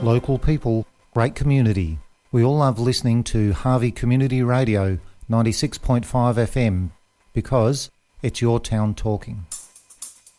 Local people, great community. We all love listening to Harvey Community Radio 96.5 FM because it's your town talking.